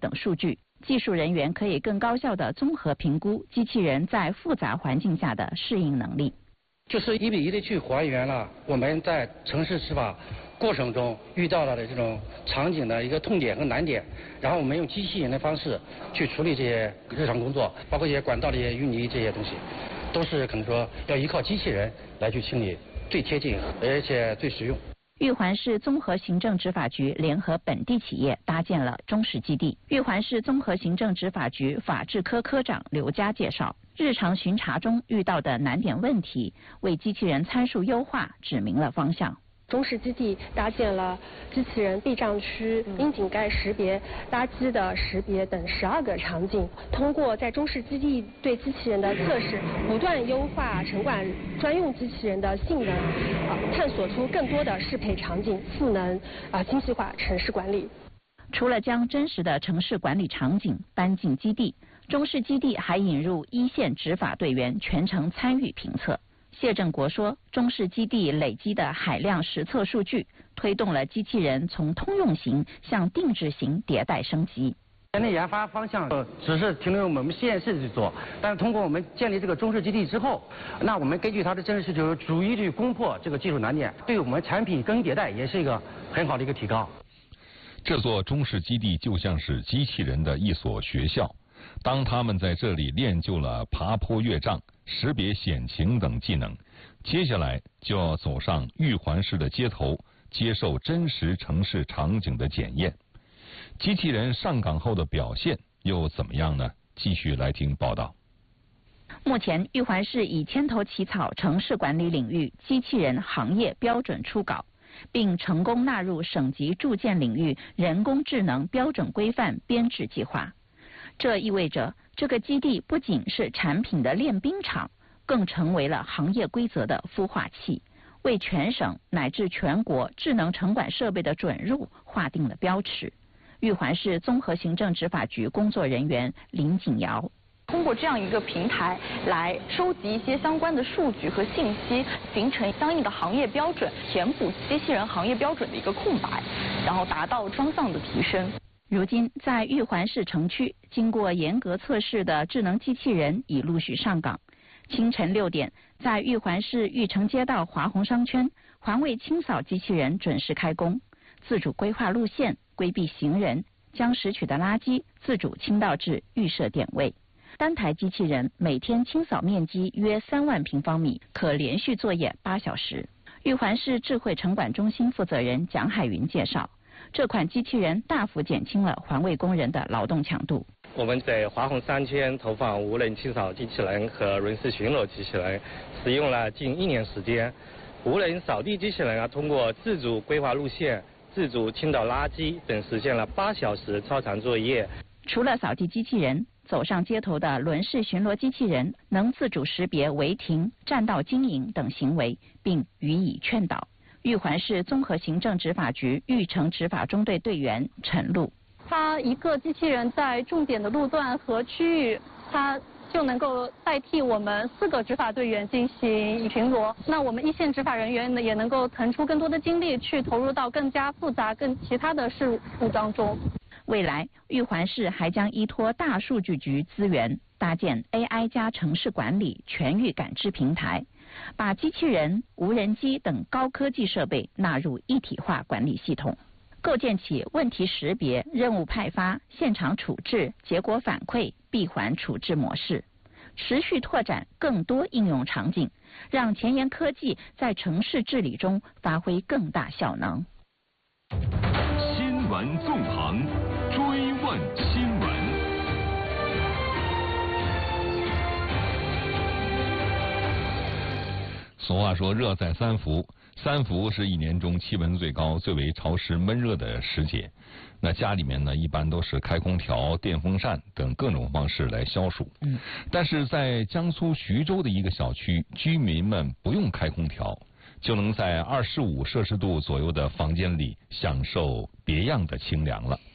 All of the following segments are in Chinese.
等数据，技术人员可以更高效地综合评估机器人在复杂环境下的适应能力。 就是1比1的去还原了我们在城市执法过程中遇到了的这种场景的一个痛点和难点，然后我们用机器人的方式去处理这些日常工作，包括一些管道的一些淤泥这些东西，都是可能说要依靠机器人来去清理，最贴近而且最实用。 玉环市综合行政执法局联合本地企业搭建了中式基地。玉环市综合行政执法局法制科科长刘佳介绍，日常巡查中遇到的难点问题，为机器人参数优化指明了方向。 中式基地搭建了机器人避障区、窨井盖识别、垃圾的识别等12个场景。通过在中式基地对机器人的测试，不断优化城管专用机器人的性能，探索出更多的适配场景，赋能精细化城市管理。 除了将真实的城市管理场景搬进基地，中式基地还引入一线执法队员全程参与评测。谢正国说，中式基地累积的海量实测数据，推动了机器人从通用型向定制型迭代升级。 现在研发方向只是停留我们实验室去做，但是通过我们建立这个中式基地之后，那我们根据它的真实需求，逐一去攻破这个技术难点，对我们产品更迭代也是一个很好的一个提高。 这座中式基地就像是机器人的一所学校，当他们在这里练就了爬坡越障、识别险情等技能，接下来就要走上玉环市的街头，接受真实城市场景的检验。机器人上岗后的表现又怎么样呢？继续来听报道。 目前，玉环市已牵头起草城市管理领域机器人行业标准初稿，并成功纳入省级住建领域人工智能标准规范编制计划。这意味着，这个基地不仅是产品的练兵场，更成为了行业规则的孵化器，为全省乃至全国智能城管设备的准入划定了标尺。玉环市综合行政执法局工作人员林景瑶。 通过这样一个平台来收集一些相关的数据和信息，形成相应的行业标准，填补机器人行业标准的一个空白，然后达到双向的提升。 如今，在玉环市城区，经过严格测试的智能机器人已陆续上岗。清晨6点，在玉环市玉城街道华宏商圈，环卫清扫机器人准时开工，自主规划路线，规避行人，将拾取的垃圾自主倾倒至预设点位。单台机器人每天清扫面积约3万平方米，可连续作业8小时。玉环市智慧城管中心负责人蒋海云介绍，这款机器人大幅减轻了环卫工人的劳动强度。 我们在华宏商圈投放无人清扫机器人和轮式巡逻机器人，使用了近1年时间。无人扫地机器人通过自主规划路线、自主倾倒垃圾等，实现了8小时超长作业。 除了扫地机器人，走上街头的轮式巡逻机器人能自主识别违停、占道经营等行为，并予以劝导。玉环市综合行政执法局玉城执法中队队员陈露， 它一个机器人在重点的路段和区域，它就能够代替我们4个执法队员进行巡逻。那我们一线执法人员呢，也能够腾出更多的精力去投入到更加复杂、更其他的事务当中。 未来，玉环市还将依托大数据局资源，搭建 AI 加城市管理全域感知平台，把机器人、无人机等高科技设备纳入一体化管理系统，构建起问题识别、任务派发、现场处置、结果反馈、闭环处置模式，持续拓展更多应用场景，让前沿科技在城市治理中发挥更大效能。 新闻纵横，追问新闻。 俗话说热在三伏，3伏是一年中气温最高、最为潮湿闷热的时节。那家里面呢，一般都是开空调、电风扇等各种方式来消暑。但是在江苏徐州的一个小区，居民们不用开空调，就能在25摄氏度左右的房间里享受别样的清凉了。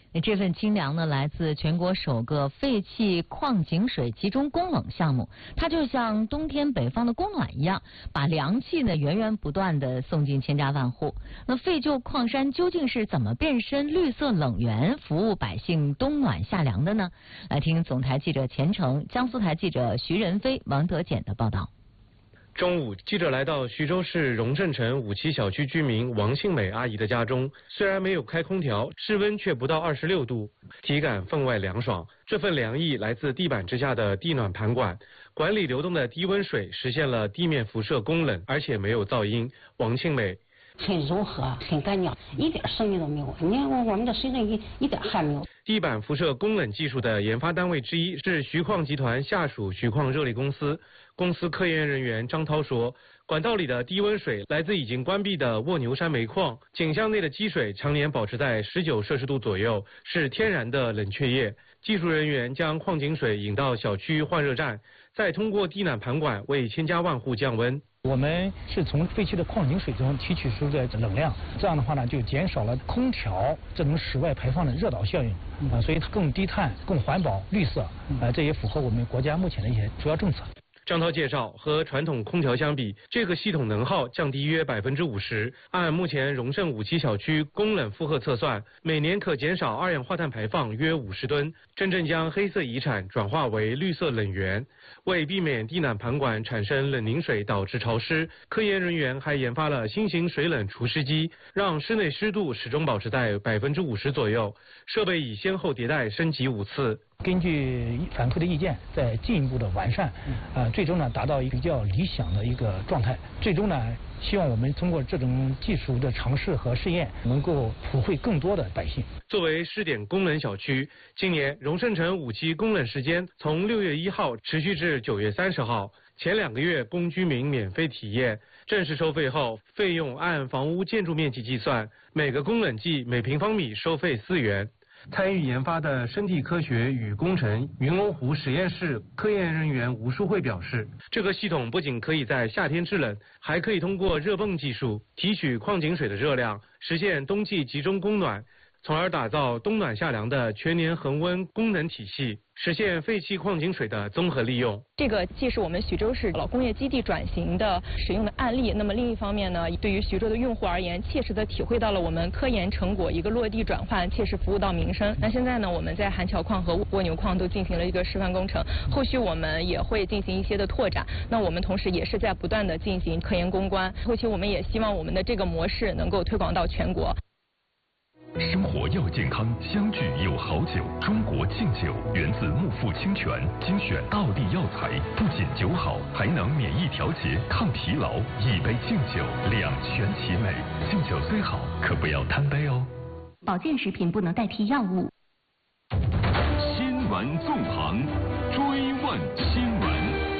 这份清凉呢，来自全国首个废弃矿井水集中供冷项目。它就像冬天北方的供暖一样，把凉气呢源源不断地送进千家万户。那废旧矿山究竟是怎么变身绿色冷源，服务百姓冬暖夏凉的呢？来听总台记者钱成、江苏台记者徐仁飞、王德简的报道。 中午，记者来到徐州市荣盛城5期小区居民王庆美阿姨的家中，虽然没有开空调，室温却不到26度，体感分外凉爽。这份凉意来自地板之下的地暖盘管，管里流动的低温水实现了地面辐射供冷，而且没有噪音。王庆美。 很柔和，很干净，一点声音都没有。你看我们的水冷一点汗没有。 地板辐射供冷技术的研发单位之一是徐矿集团下属徐矿热力公司。公司科研人员张涛说，管道里的低温水来自已经关闭的卧牛山煤矿，井箱内的积水常年保持在19摄氏度左右，是天然的冷却液。技术人员将矿井水引到小区换热站，再通过地暖盘管为千家万户降温。 我们是从废弃的矿井水中提取出的冷量，这样的话呢，就减少了空调这种室外排放的热岛效应，所以它更低碳、更环保、绿色，这也符合我们国家目前的一些主要政策。 张涛介绍，和传统空调相比，这个系统能耗降低约50%。按目前荣盛5期小区供冷负荷测算，每年可减少二氧化碳排放约50吨，真正将黑色遗产转化为绿色冷源。为避免地暖盘管产生冷凝水导致潮湿，科研人员还研发了新型水冷除湿机，让室内湿度始终保持在50%左右。设备已先后迭代升级5次。 根据反馈的意见，再进一步的完善，最终呢达到一个比较理想的一个状态。最终呢，希望我们通过这种技术的尝试和试验，能够普惠更多的百姓。 作为试点供冷小区，今年荣盛城5期供冷时间从6月1号持续至9月30号，前2个月供居民免费体验。正式收费后，费用按房屋建筑面积计算，每个供冷剂每平方米收费4元。参与研发的生态科学与工程云龙湖实验室科研人员吴淑慧表示，这个系统不仅可以在夏天制冷，还可以通过热泵技术提取矿井水的热量，实现冬季集中供暖，从而打造冬暖夏凉的全年恒温供能体系，实现废弃矿井水的综合利用。 这个既是我们徐州市老工业基地转型的使用的案例，那么另一方面呢，对于徐州的用户而言，切实的体会到了我们科研成果一个落地转换，切实服务到民生。那现在呢，我们在韩桥矿和蜗牛矿都进行了一个示范工程，后续我们也会进行一些的拓展。那我们同时也是在不断的进行科研攻关，后期我们也希望我们的这个模式能够推广到全国。 生活要健康，相聚有好酒。中国敬酒源自木富清泉，精选道地药材，不仅酒好，还能免疫调节、抗疲劳。一杯敬酒，两全其美。敬酒虽好，可不要贪杯哦。 保健食品不能代替药物。 新闻纵横，追问新闻。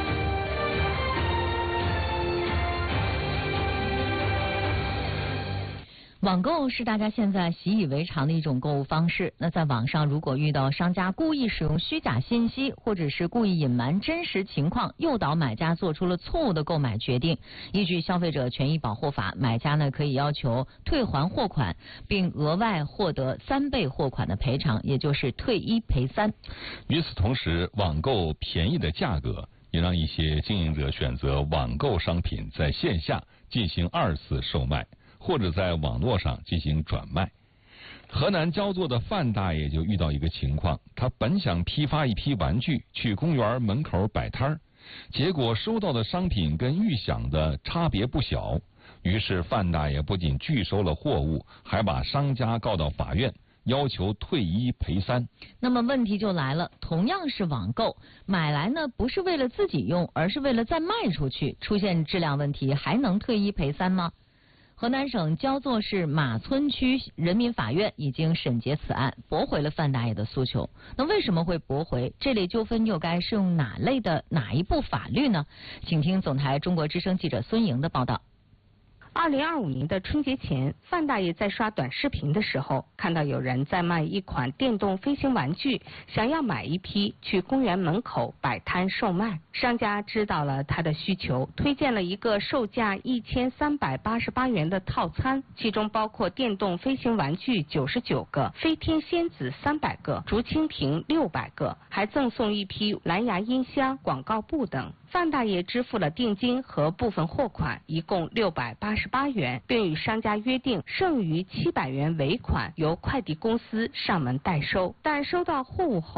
网购是大家现在习以为常的一种购物方式。那在网上，如果遇到商家故意使用虚假信息，或者是故意隐瞒真实情况，诱导买家做出了错误的购买决定，依据消费者权益保护法，买家呢可以要求退还货款，并额外获得3倍货款的赔偿，也就是退1赔3。 与此同时，网购便宜的价格也让一些经营者选择网购商品在线下进行2次售卖，或者在网络上进行转卖。河南焦作的范大爷就遇到一个情况，他本想批发一批玩具去公园门口摆摊儿，结果收到的商品跟预想的差别不小，于是范大爷不仅拒收了货物，还把商家告到法院，要求退1赔3。 那么问题就来了，同样是网购，买来呢不是为了自己用，而是为了再卖出去，出现质量问题还能退1赔3吗？河南省焦作市马村区人民法院已经审结此案，驳回了范大爷的诉求。那为什么会驳回？这类纠纷又该适用哪一部法律呢？请听总台中国之声记者孙莹的报道。 2025年的春节前，范大爷在刷短视频的时候，看到有人在卖一款电动飞行玩具，想要买一批去公园门口摆摊售卖。商家知道了他的需求，推荐了一个售价1388元的套餐，其中包括电动飞行玩具99个、飞天仙子300个、竹蜻蜓600个，还赠送一批蓝牙音箱、广告布等。范大爷支付了定金和部分货款，一共688元，并与商家约定剩余700元尾款由快递公司上门代收。但收到货物后，